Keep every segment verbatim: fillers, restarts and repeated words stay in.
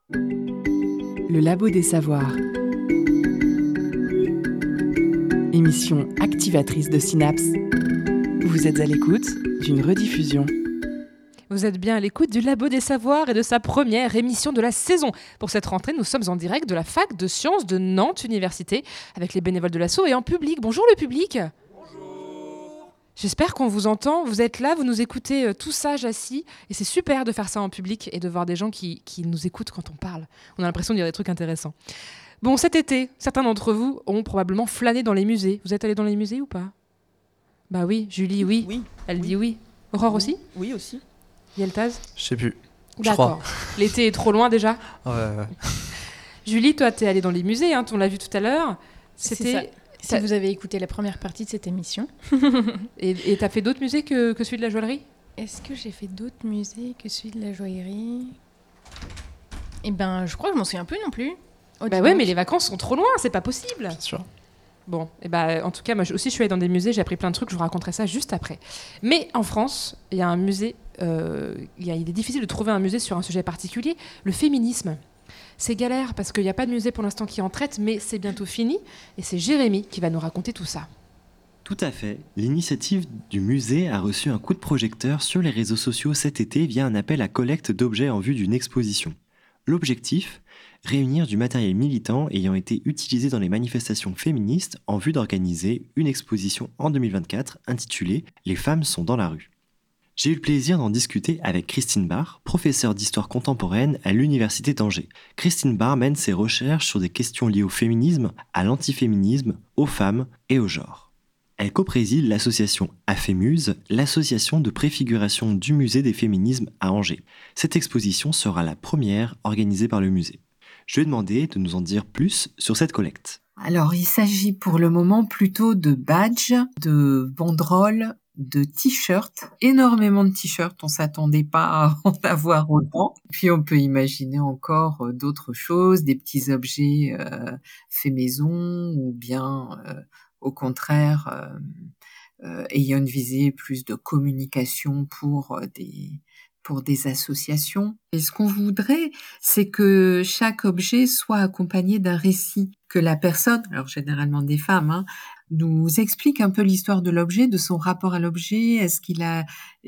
Le Labo des Savoirs. Émission activatrice de synapses. Vous êtes à l'écoute d'une rediffusion. Vous êtes bien à l'écoute du Labo des Savoirs et de sa première émission de la saison. Pour cette rentrée, nous sommes en direct de la fac de sciences de Nantes Université avec les bénévoles de l'asso et en public. Bonjour le public. Bonjour. J'espère qu'on vous entend. Vous êtes là, vous nous écoutez euh, tous sages assis et c'est super de faire ça en public et de voir des gens qui, qui nous écoutent quand on parle. On a l'impression de dire des trucs intéressants. Bon, cet été, certains d'entre vous ont probablement flâné dans les musées. Vous êtes allés dans les musées ou pas ? Bah oui, Julie, oui. Oui. Elle oui. dit oui. Aurore aussi ? Oui, aussi. Yeltaz ? Je sais plus. D'accord. L'été est trop loin déjà ? Ouais, ouais. Julie, toi, t'es allée dans les musées, hein, on l'a vu tout à l'heure. C'était... C'est ça. Si T'as... vous avez écouté la première partie de cette émission. et, et t'as fait d'autres musées que, que celui de la joaillerie ? Est-ce que j'ai fait d'autres musées que celui de la joaillerie ? Eh ben, je crois que je m'en souviens plus non plus. Oh, bah ouais, mais les vacances sont trop loin, c'est pas possible. Bien sûr. Bon, et bah, en tout cas, moi aussi, je suis allée dans des musées, j'ai appris plein de trucs, je vous raconterai ça juste après. Mais en France, il y a un musée, euh, il, y a, il est difficile de trouver un musée sur un sujet particulier, le féminisme. C'est galère parce qu'il n'y a pas de musée pour l'instant qui en traite, mais c'est bientôt fini. Et c'est Jérémy qui va nous raconter tout ça. Tout à fait. L'initiative du musée a reçu un coup de projecteur sur les réseaux sociaux cet été via un appel à collecte d'objets en vue d'une exposition. L'objectif ? Réunir du matériel militant ayant été utilisé dans les manifestations féministes en vue d'organiser une exposition en deux mille vingt-quatre intitulée « Les femmes sont dans la rue ». J'ai eu le plaisir d'en discuter avec Christine Barr, professeure d'histoire contemporaine à l'Université d'Angers. Christine Barr mène ses recherches sur des questions liées au féminisme, à l'antiféminisme, aux femmes et au genre. Elle co-préside l'association Afémuse, l'association de préfiguration du musée des féminismes à Angers. Cette exposition sera la première organisée par le musée. Je lui ai demandé de nous en dire plus sur cette collecte. Alors, il s'agit pour le moment plutôt de badges, de banderoles, de t-shirts, énormément de t-shirts, on s'attendait pas à en avoir autant. Puis on peut imaginer encore euh, d'autres choses, des petits objets euh, faits maison ou bien euh, au contraire euh, euh, ayant une visée plus de communication pour euh, des pour des associations. Et ce qu'on voudrait, c'est que chaque objet soit accompagné d'un récit, que la personne, alors généralement des femmes, hein, nous explique un peu l'histoire de l'objet, de son rapport à l'objet. Est-ce qu'il a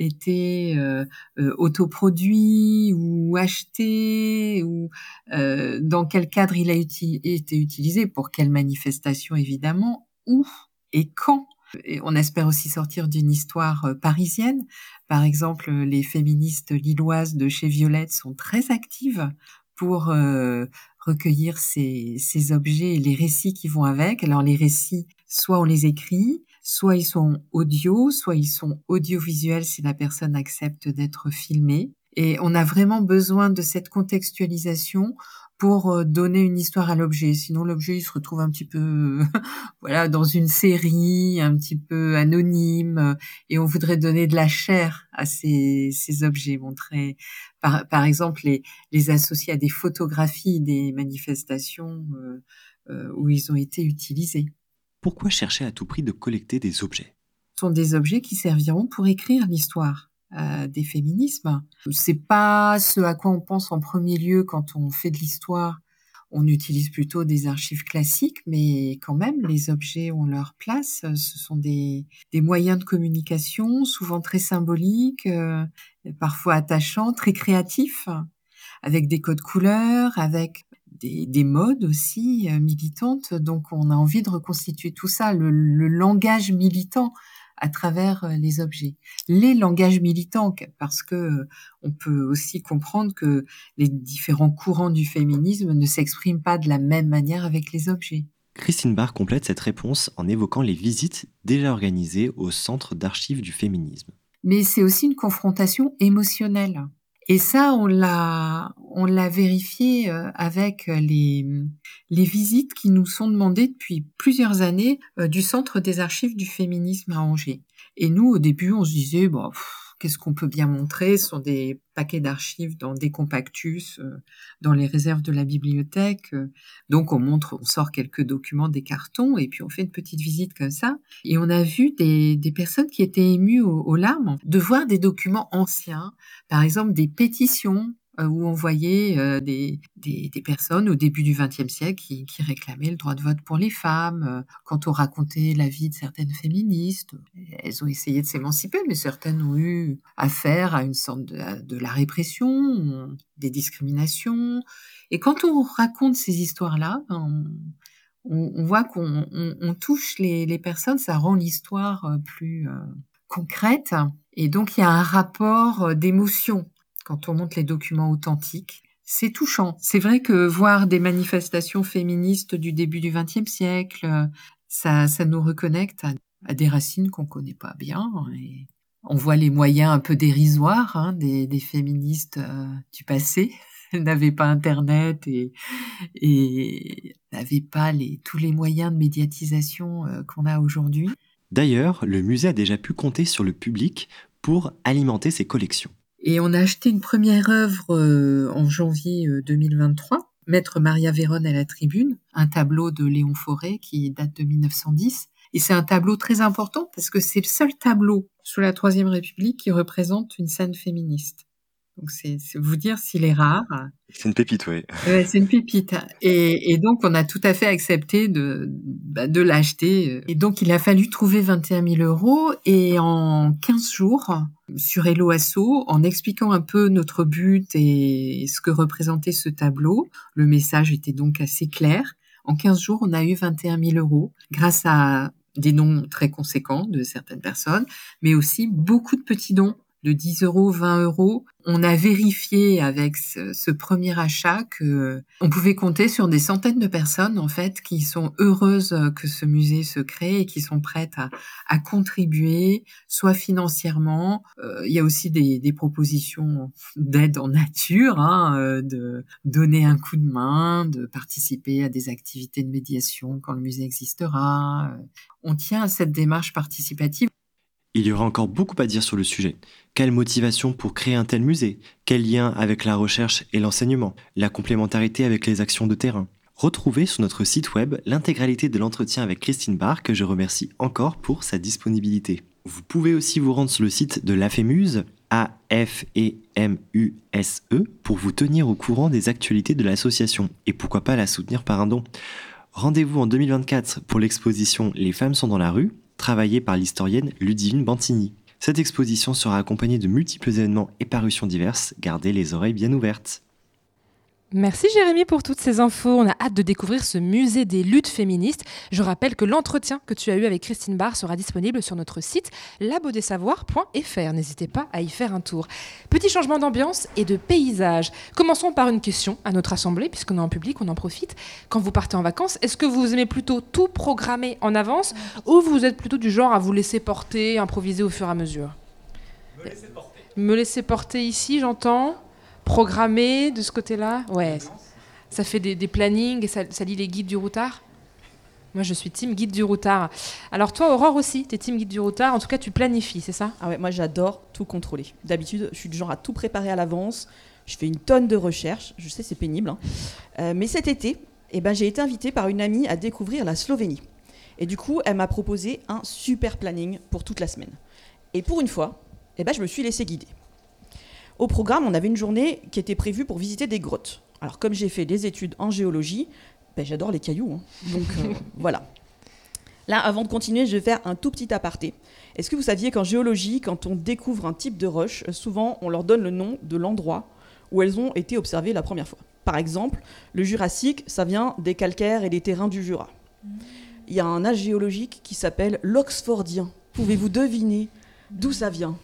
été euh, euh, autoproduit ou acheté, ou euh, dans quel cadre il a uti- été utilisé, pour quelle manifestation évidemment, où et quand. Et on espère aussi sortir d'une histoire euh, parisienne. Par exemple, les féministes lilloises de chez Violette sont très actives pour euh, recueillir ces, ces objets et les récits qui vont avec. Alors les récits, soit on les écrit, soit ils sont audio, soit ils sont audiovisuels si la personne accepte d'être filmée. Et on a vraiment besoin de cette contextualisation pour donner une histoire à l'objet. Sinon, l'objet, il se retrouve un petit peu, voilà, dans une série, un petit peu anonyme. Et on voudrait donner de la chair à ces, ces objets, montrer, par, par exemple, les, les associer à des photographies des manifestations euh, euh, où ils ont été utilisés. Pourquoi chercher à tout prix de collecter des objets ? Ce sont des objets qui serviront pour écrire l'histoire Euh, des féminismes. C'est pas ce à quoi on pense en premier lieu quand on fait de l'histoire. On utilise plutôt des archives classiques, mais quand même, les objets ont leur place. Ce sont des, des moyens de communication, souvent très symboliques, euh, parfois attachants, très créatifs, avec des codes couleurs, avec des, des modes aussi euh, militantes. Donc, on a envie de reconstituer tout ça, le, le langage militant à travers les objets. Les langages militants, parce que on peut aussi comprendre que les différents courants du féminisme ne s'expriment pas de la même manière avec les objets. Christine Barr complète cette réponse en évoquant les visites déjà organisées au Centre d'archives du féminisme. Mais c'est aussi une confrontation émotionnelle. Et ça, on l'a, on l'a vérifié avec les, les visites qui nous sont demandées depuis plusieurs années du Centre des archives du féminisme à Angers. Et nous, au début, on se disait, bon, pff, qu'est-ce qu'on peut bien montrer ? Ce sont des paquets d'archives dans des compactus, euh, dans les réserves de la bibliothèque. Donc, on montre, on sort quelques documents des cartons et puis on fait une petite visite comme ça. Et on a vu des, des personnes qui étaient émues aux, aux larmes de voir des documents anciens, par exemple des pétitions euh, où on voyait euh, des, des, des personnes au début du vingtième siècle qui, qui réclamaient le droit de vote pour les femmes. Euh, quand on racontait la vie de certaines féministes, elles ont essayé de s'émanciper, mais certaines ont eu affaire à une sorte de, de la répression, des discriminations. Et quand on raconte ces histoires-là, on, on, on voit qu'on on, on touche les, les personnes, ça rend l'histoire plus euh, concrète. Et donc, il y a un rapport d'émotion quand on montre les documents authentiques. C'est touchant. C'est vrai que voir des manifestations féministes du début du vingtième siècle, ça, ça nous reconnecte à, à des racines qu'on connaît pas bien. Et on voit les moyens un peu dérisoires hein, des, des féministes euh, du passé. Elles n'avaient pas Internet et, et n'avaient pas les, tous les moyens de médiatisation euh, qu'on a aujourd'hui. D'ailleurs, le musée a déjà pu compter sur le public pour alimenter ses collections. Et on a acheté une première œuvre euh, en janvier euh, deux mille vingt-trois, Maître Maria Vérone à la tribune, un tableau de Léon Fauré qui date de mille neuf cent dix. Et c'est un tableau très important parce que c'est le seul tableau sous la Troisième République qui représente une scène féministe. Donc c'est, c'est vous dire s'il est rare. C'est une pépite, oui. Ouais, c'est une pépite. Et, et donc on a tout à fait accepté de, bah, de l'acheter. Et donc il a fallu trouver vingt et un mille euros. Et en quinze jours, sur Hello Asso, en expliquant un peu notre but et ce que représentait ce tableau, le message était donc assez clair. En quinze jours, on a eu vingt et un mille euros grâce à des dons très conséquents de certaines personnes, mais aussi beaucoup de petits dons de dix euros, vingt euros. On a vérifié avec ce, ce premier achat que on pouvait compter sur des centaines de personnes, en fait, qui sont heureuses que ce musée se crée et qui sont prêtes à, à contribuer, soit financièrement. Euh, il y a aussi des, des propositions d'aide en nature, hein, euh, de donner un coup de main, de participer à des activités de médiation quand le musée existera. On tient à cette démarche participative. Il y aura encore beaucoup à dire sur le sujet. Quelle motivation pour créer un tel musée? Quel lien avec la recherche et l'enseignement? La complémentarité avec les actions de terrain? Retrouvez sur notre site web l'intégralité de l'entretien avec Christine Barr, que je remercie encore pour sa disponibilité. Vous pouvez aussi vous rendre sur le site de l'AFEMUSE, A F E M U S E, pour vous tenir au courant des actualités de l'association et pourquoi pas la soutenir par un don. Rendez-vous en deux mille vingt-quatre pour l'exposition Les femmes sont dans la rue, travaillée par l'historienne Ludivine Bantigny. Cette exposition sera accompagnée de multiples événements et parutions diverses. Gardez les oreilles bien ouvertes. Merci Jérémy pour toutes ces infos. On a hâte de découvrir ce musée des luttes féministes. Je rappelle que l'entretien que tu as eu avec Christine Barr sera disponible sur notre site labo des savoirs point f r. N'hésitez pas à y faire un tour. Petit changement d'ambiance et de paysage. Commençons par une question à notre assemblée, puisqu'on est en public, on en profite. Quand vous partez en vacances, est-ce que vous aimez plutôt tout programmer en avance ou vous êtes plutôt du genre à vous laisser porter, improviser au fur et à mesure? Me laisser porter. Me laisser porter ici, j'entends. Programmé de ce côté-là, ouais. Ça fait des, des plannings et ça, ça lit les guides du routard. Moi, je suis team guide du routard. Alors toi, Aurore aussi, t'es team guide du routard. En tout cas, tu planifies, c'est ça? Ah ouais, moi, j'adore tout contrôler. D'habitude, je suis du genre à tout préparer à l'avance. Je fais une tonne de recherches. Je sais, c'est pénible. Hein. Euh, mais cet été, eh ben, j'ai été invitée par une amie à découvrir la Slovénie. Et du coup, elle m'a proposé un super planning pour toute la semaine. Et pour une fois, eh ben, je me suis laissée guider. Au programme, on avait une journée qui était prévue pour visiter des grottes. Alors, comme j'ai fait des études en géologie, ben, j'adore les cailloux. Hein. Donc, euh, voilà. Là, avant de continuer, je vais faire un tout petit aparté. Est-ce que vous saviez qu'en géologie, quand on découvre un type de roche, souvent, on leur donne le nom de l'endroit où elles ont été observées la première fois? Par exemple, le Jurassique, ça vient des calcaires et des terrains du Jura. Il y a un âge géologique qui s'appelle l'Oxfordien. Pouvez-vous deviner d'où ça vient?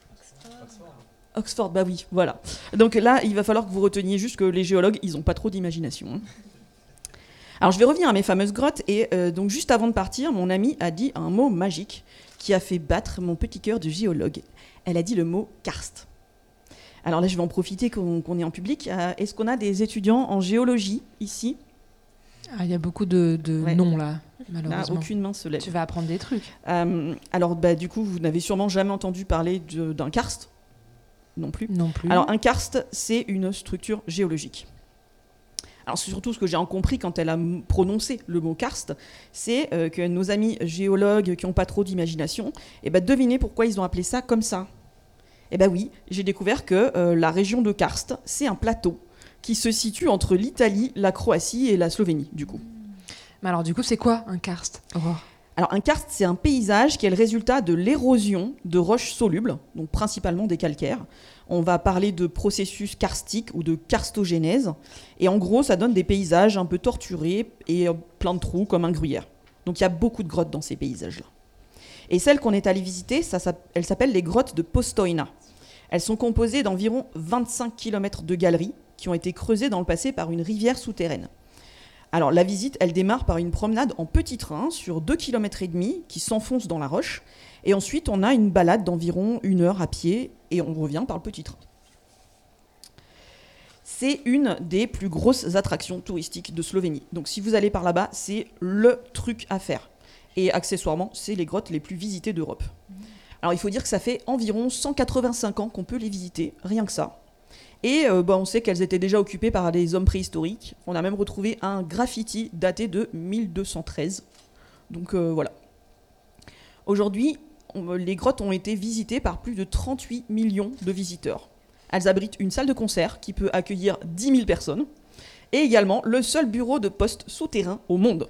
Oxford, bah oui, voilà. Donc là, il va falloir que vous reteniez juste que les géologues, ils n'ont pas trop d'imagination. Hein. Alors, je vais revenir à mes fameuses grottes. Et euh, donc, juste avant de partir, mon amie a dit un mot magique qui a fait battre mon petit cœur de géologue. Elle a dit le mot karst. Alors là, je vais en profiter qu'on, qu'on est en public. Euh, est-ce qu'on a des étudiants en géologie ici? Ah, il y a beaucoup de, de ouais. noms là, malheureusement. Là, aucune main se lève. Tu vas apprendre des trucs. Euh, alors, bah, du coup, vous n'avez sûrement jamais entendu parler de, d'un karst? Non plus. Non plus. Alors, un karst, c'est une structure géologique. Alors, c'est surtout ce que j'ai en compris quand elle a m- prononcé le mot karst, c'est euh, que nos amis géologues qui n'ont pas trop d'imagination, eh ben, devinez pourquoi ils ont appelé ça comme ça. Eh bien oui, j'ai découvert que euh, la région de Karst, c'est un plateau qui se situe entre l'Italie, la Croatie et la Slovénie, du coup. Mais alors, du coup, c'est quoi un karst, Aurore ? Alors, un karst, c'est un paysage qui est le résultat de l'érosion de roches solubles, donc principalement des calcaires. On va parler de processus karstique ou de karstogénèse. Et en gros, ça donne des paysages un peu torturés et plein de trous comme un gruyère. Donc, il y a beaucoup de grottes dans ces paysages-là. Et celle qu'on est allé visiter, ça, ça, elles s'appellent les grottes de Postojna. Elles sont composées d'environ vingt-cinq kilomètres de galeries qui ont été creusées dans le passé par une rivière souterraine. Alors la visite, elle démarre par une promenade en petit train sur deux kilomètres et demi qui s'enfonce dans la roche. Et ensuite, on a une balade d'environ une heure à pied et on revient par le petit train. C'est une des plus grosses attractions touristiques de Slovénie. Donc si vous allez par là-bas, c'est le truc à faire. Et accessoirement, c'est les grottes les plus visitées d'Europe. Alors il faut dire que ça fait environ cent quatre-vingt-cinq ans qu'on peut les visiter, rien que ça. Et euh, bah, on sait qu'elles étaient déjà occupées par des hommes préhistoriques. On a même retrouvé un graffiti daté de mille deux cent treize. Donc euh, voilà. Aujourd'hui, on, les grottes ont été visitées par plus de trente-huit millions de visiteurs. Elles abritent une salle de concert qui peut accueillir dix mille personnes. Et également le seul bureau de poste souterrain au monde.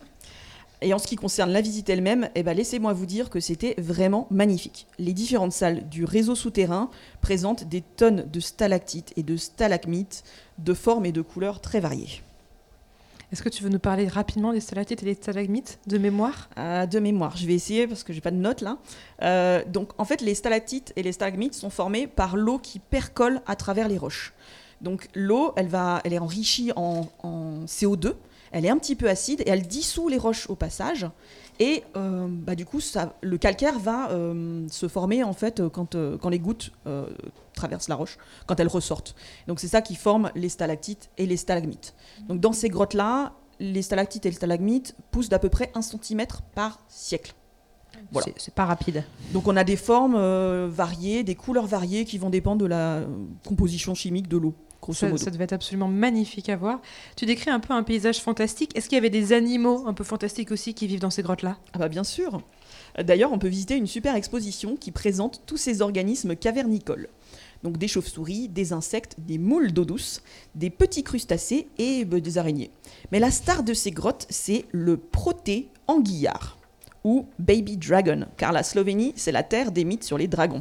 Et en ce qui concerne la visite elle-même, eh ben, laissez-moi vous dire que c'était vraiment magnifique. Les différentes salles du réseau souterrain présentent des tonnes de stalactites et de stalagmites de formes et de couleurs très variées. Est-ce que tu veux nous parler rapidement des stalactites et des stalagmites de mémoire ? euh, De mémoire, je vais essayer parce que j'ai pas de notes là. Euh, donc en fait, les stalactites et les stalagmites sont formés par l'eau qui percole à travers les roches. Donc l'eau, elle, va, elle est enrichie en, en C O deux. Elle est un petit peu acide et elle dissout les roches au passage. Et euh, bah, du coup, ça, le calcaire va euh, se former en fait quand, euh, quand les gouttes euh, traversent la roche, quand elles ressortent. Donc c'est ça qui forme les stalactites et les stalagmites. Donc dans ces grottes-là, les stalactites et les stalagmites poussent d'à peu près un centimètre par siècle. Voilà. C'est, c'est pas rapide. Donc on a des formes euh, variées, des couleurs variées qui vont dépendre de la composition chimique de l'eau. Ça, ça devait être absolument magnifique à voir. Tu décris un peu un paysage fantastique. Est-ce qu'il y avait des animaux un peu fantastiques aussi qui vivent dans ces grottes-là ? Ah bah bien sûr. D'ailleurs, on peut visiter une super exposition qui présente tous ces organismes cavernicoles. Donc des chauves-souris, des insectes, des moules d'eau douce, des petits crustacés et bah, des araignées. Mais la star de ces grottes, c'est le proté-anguillard, ou baby dragon, car la Slovénie, c'est la terre des mythes sur les dragons.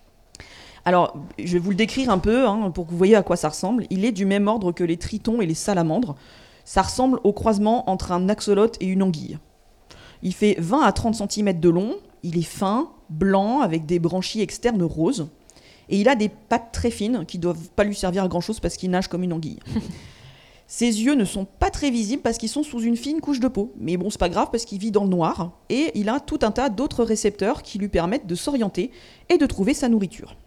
Alors, je vais vous le décrire un peu, hein, pour que vous voyez à quoi ça ressemble. Il est du même ordre que les tritons et les salamandres. Ça ressemble au croisement entre un axolote et une anguille. Il fait vingt à trente centimètres de long, il est fin, blanc, avec des branchies externes roses. Et il a des pattes très fines, qui ne doivent pas lui servir à grand-chose parce qu'il nage comme une anguille. Ses yeux ne sont pas très visibles parce qu'ils sont sous une fine couche de peau. Mais bon, c'est pas grave parce qu'il vit dans le noir. Et il a tout un tas d'autres récepteurs qui lui permettent de s'orienter et de trouver sa nourriture.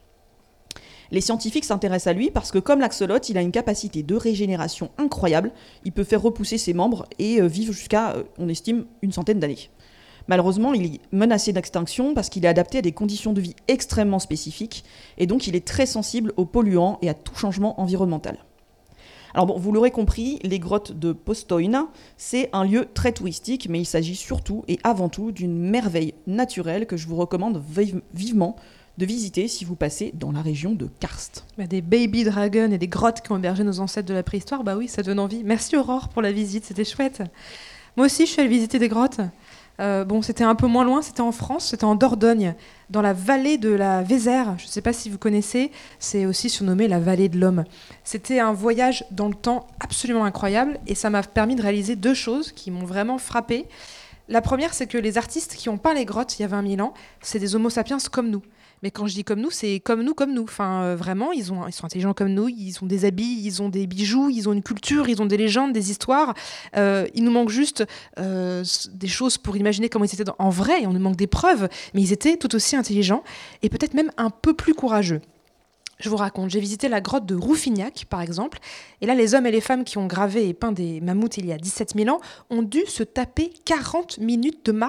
Les scientifiques s'intéressent à lui parce que, comme l'axolote, il a une capacité de régénération incroyable. Il peut faire repousser ses membres et euh, vivre jusqu'à, euh, on estime, une centaine d'années. Malheureusement, il est menacé d'extinction parce qu'il est adapté à des conditions de vie extrêmement spécifiques et donc il est très sensible aux polluants et à tout changement environnemental. Alors bon, vous l'aurez compris, les grottes de Postojna, c'est un lieu très touristique, mais il s'agit surtout et avant tout d'une merveille naturelle que je vous recommande vive- vivement de visiter si vous passez dans la région de Karst. Bah, des baby dragons et des grottes qui ont hébergé nos ancêtres de la préhistoire, bah oui, ça donne envie. Merci Aurore pour la visite, c'était chouette. Moi aussi, je suis allée visiter des grottes. Euh, bon, c'était un peu moins loin, c'était en France, c'était en Dordogne, dans la vallée de la Vézère. Je ne sais pas si vous connaissez, c'est aussi surnommé la vallée de l'homme. C'était un voyage dans le temps absolument incroyable et ça m'a permis de réaliser deux choses qui m'ont vraiment frappée. La première, c'est que les artistes qui ont peint les grottes il y a vingt mille ans, c'est des homo sapiens comme nous. Mais quand je dis comme nous, c'est comme nous, comme nous. Enfin, euh, vraiment, ils, ont, ils sont intelligents comme nous, ils ont des habits, ils ont des bijoux, ils ont une culture, ils ont des légendes, des histoires. Euh, il nous manque juste euh, des choses pour imaginer comment ils étaient dans, en vrai, et on nous manque des preuves, mais ils étaient tout aussi intelligents et peut-être même un peu plus courageux. Je vous raconte, j'ai visité la grotte de Rouffignac, par exemple, et là, les hommes et les femmes qui ont gravé et peint des mammouths il y a dix-sept mille ans ont dû se taper quarante minutes de marche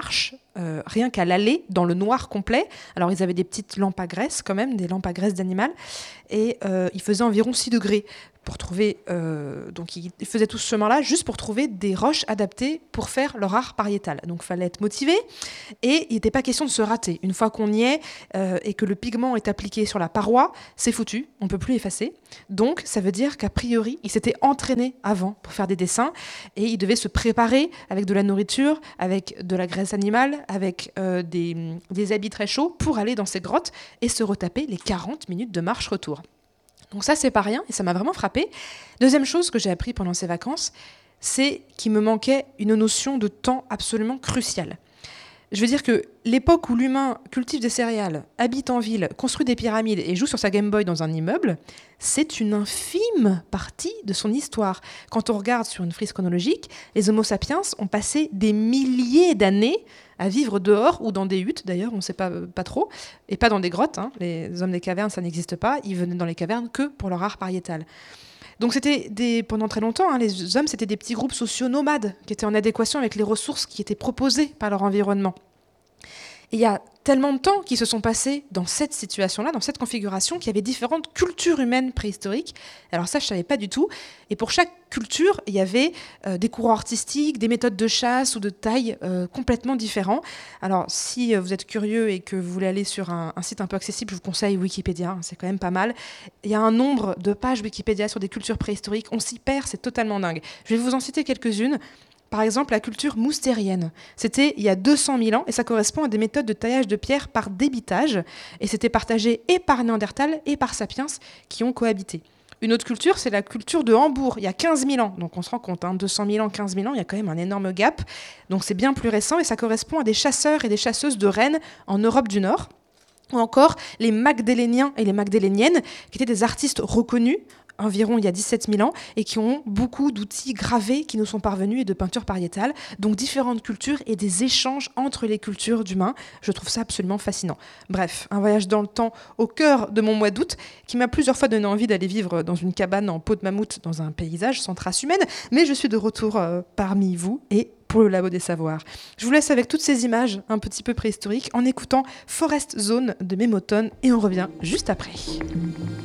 euh, rien qu'à l'aller, dans le noir complet. Alors, ils avaient des petites lampes à graisse, quand même, des lampes à graisse d'animal. Et euh, il faisait environ six degrés pour trouver... Euh, donc, ils faisaient tout ce chemin-là juste pour trouver des roches adaptées pour faire leur art pariétal. Donc, il fallait être motivé. Et il n'était pas question de se rater. Une fois qu'on y est euh, et que le pigment est appliqué sur la paroi, c'est foutu. On ne peut plus effacer. Donc, ça veut dire qu'a priori, il s'était entraîné avant pour faire des dessins. Et il devait se préparer avec de la nourriture, avec de la graisse animale, avec euh, des, des habits très chauds pour aller dans ces grottes et se retaper les quarante minutes de marche-retour. Donc ça, c'est pas rien et ça m'a vraiment frappée. Deuxième chose que j'ai appris pendant ces vacances, c'est qu'il me manquait une notion de temps absolument cruciale. Je veux dire que l'époque où l'humain cultive des céréales, habite en ville, construit des pyramides et joue sur sa Game Boy dans un immeuble, c'est une infime partie de son histoire. Quand on regarde sur une frise chronologique, les Homo sapiens ont passé des milliers d'années à vivre dehors ou dans des huttes, d'ailleurs, on ne sait pas, pas trop, et pas dans des grottes. Hein. Les hommes des cavernes, ça n'existe pas. Ils venaient dans les cavernes que pour leur art pariétal. Donc c'était des, pendant très longtemps, hein, les hommes, c'était des petits groupes sociaux nomades qui étaient en adéquation avec les ressources qui étaient proposées par leur environnement. Et il y a tellement de temps qui se sont passés dans cette situation-là, dans cette configuration, qu'il y avait différentes cultures humaines préhistoriques. Alors ça, je ne savais pas du tout. Et pour chaque culture, il y avait euh, des courants artistiques, des méthodes de chasse ou de taille euh, complètement différents. Alors si euh, vous êtes curieux et que vous voulez aller sur un, un site un peu accessible, je vous conseille Wikipédia, hein, c'est quand même pas mal. Il y a un nombre de pages Wikipédia sur des cultures préhistoriques, on s'y perd, c'est totalement dingue. Je vais vous en citer quelques-unes. Par exemple, la culture moustérienne. C'était il y a deux cent mille ans et ça correspond à des méthodes de taillage de pierre par débitage. Et c'était partagé et par Néandertal et par Sapiens qui ont cohabité. Une autre culture, c'est la culture de Hambourg, il y a quinze mille ans. Donc on se rend compte, hein, deux cent mille ans, quinze mille ans, il y a quand même un énorme gap. Donc c'est bien plus récent et ça correspond à des chasseurs et des chasseuses de rennes en Europe du Nord. Ou encore les Magdaléniens et les Magdaléniennes, qui étaient des artistes reconnus, environ il y a dix-sept mille ans, et qui ont beaucoup d'outils gravés qui nous sont parvenus et de peintures pariétales. Donc différentes cultures et des échanges entre les cultures d'humains. Je trouve ça absolument fascinant. Bref, un voyage dans le temps au cœur de mon mois d'août qui m'a plusieurs fois donné envie d'aller vivre dans une cabane en peau de mammouth dans un paysage sans trace humaine. Mais je suis de retour euh, parmi vous et pour le Labo des Savoirs. Je vous laisse avec toutes ces images un petit peu préhistoriques en écoutant Forest Zone de Mémotone et on revient juste après.